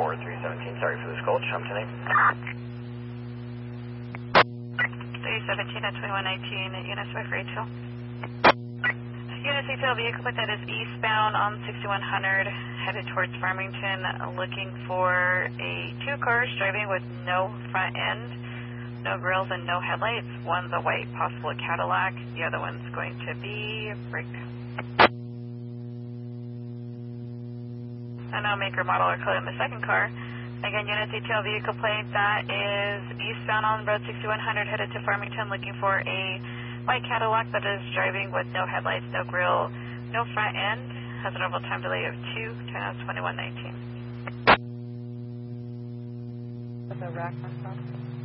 4317, sorry for this call. Jump to name. 317 at 2119 at Uniswick, Rachel. Unit detail vehicle that is eastbound on 6100, headed towards Farmington, looking for a two cars driving with no front end, no grills, and no headlights. One's a white, possible a Cadillac. The other one's going to be a brick. And no maker, model, or color in the second car. Again, unit detail vehicle plate that is eastbound on road 6100, headed to Farmington, looking for a white Cadillac that is driving with no headlights, no grill, no front end, has an arrival time delay of 2119. The rack on top.